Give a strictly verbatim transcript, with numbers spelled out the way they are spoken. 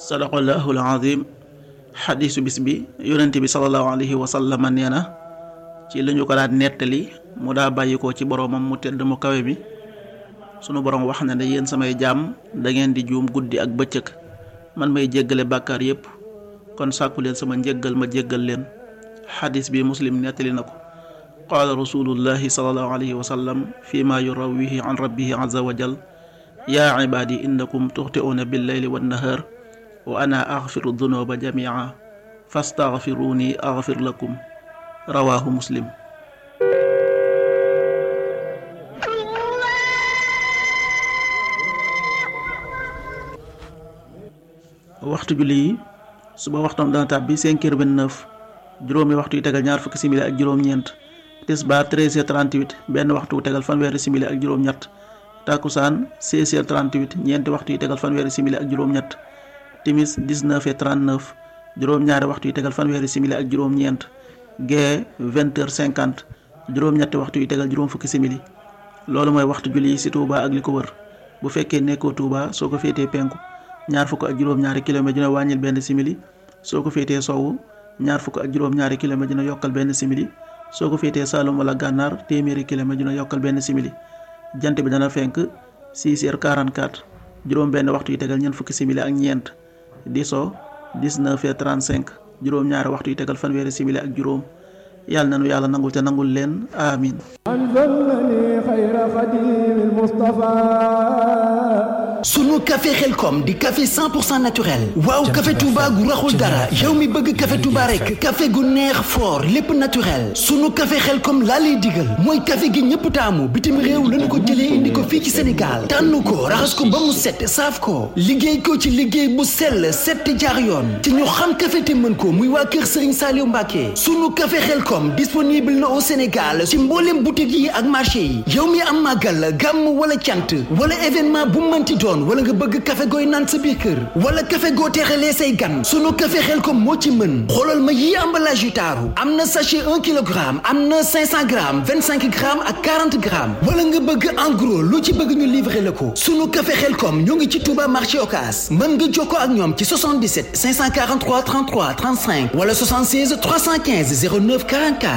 sadaqallahul azim. xadiisu bis bi yonent bi sallallahu alayhi wa sallam nee na ci li ñu ko daan nettali mu daa bàyyi ko ci boroomam mu tedd mu kawe bi sunu boroom wax na ne yéen samay jaam da ngeen di juum guddi ak bëccëg man may jéggale bàkkaar yépp kon sàkku leen sama njéggal ma jéggal leen. xadiis bi muslim nettali na ko. qaala rasulullahi sallallahu alayhi wa sallam fi ma yurawihi an rabbihi azza wa jal yaa ibaadi innakum tuxti'uuna billayli wannahaar wa ana axfiru dunuba jamia fastaxfiruni axfir lakum rawaahu muslim. waxtu julli yi suba waxtoom dana tàbbi cinq heures vingt-neuf juróomi waxtu yu tegal ñaar fukki simili ak juróom-ñeent tisbaar treize heures trente-huit benn waxtu wu tegal fanweeri simili ak juróom-ñett takkusaan seize heures trente-huit ñeenti waxtu yu tegal fanweeri simili ak juróom-ñett timis dix-neuf heures trente-neuf juróom-ñaari waxtu yu tegal fanweeri simili ak juróom-ñeent gee vingt heures cinquante juróom-ñetti waxtu yu tegal juróom fukki simili. loolu mooy waxtu julli yi ci Touba ak li ko wër. bu fekkee nekkoo Touba soo ko féetee penku ñaar fukk ak juróom-ñaari kilomètre dina wàññil benn simili soo ko féetee sowwu ñaar fukk ak juróom-ñaari kilomètre dina yokkal benn simili soo ko féetee Saloum wala Gànnaar téeméeri kilomètre dina yokkal benn simili. jant bi dana fenk six heures quarante-quatre juróom benn waxtu yu tegal ñeent fukki simili ak ñeent di so dix-neuf heures trente-cinq juróom ñaari waxtu yu tegal fanweeri simili ak juróom. yàlla nanu yàlla nangul te nangul leen amin. sunu café Xelkom di café cent pour cent naturel waaw café Touba gu raxul dara yow mi bëgg café Touba rek café gu neex fort lépp naturel sunu café Xelkom laa lay digal mooy café gi ñëpp taamu bitim réew lañu ko jëlee indi ko fii ci Sénégal tànn ko raxas ko ba mu set saaf ko liggéey ko ci liggéey bu sell set jaar yoon te ñu xam café te mën ko muy waa kër Serigne Saliou Mbacké sunu café Xelkom disponible na au Sénégal ci mboolem boutique yi ak marché yi yow mi am màggal gàmm wala cant wala événement bu mënti doon wala nga bëgg café gooy naan sa biir kër wala café goo teexalee say gan sunu café Xelkom moo ci mën xoolal ma yi emballage yu taaru am na sachet un kilogramme am na cinq cents grammes vingt-cinq grammes ak quarante grammes wala nga bëgg en gros lu ci bëgg ñu livrer la ko sunu café Xelkom ñoo ngi ci Touba marché Ocass mën nga jokkoo ak ñoom ci soixante-dix-sept cinq cent quarante-trois trente-trois trente-cinq wala soixante-seize trois cent quinze zéro neuf quarante-quatre